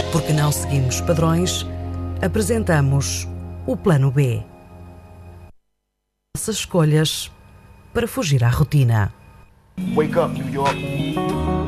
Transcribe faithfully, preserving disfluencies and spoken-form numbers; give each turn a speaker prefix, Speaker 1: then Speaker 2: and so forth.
Speaker 1: Porque não seguimos padrões, apresentamos o Plano B. Nossas escolhas para fugir à rotina.
Speaker 2: Wake up, New York.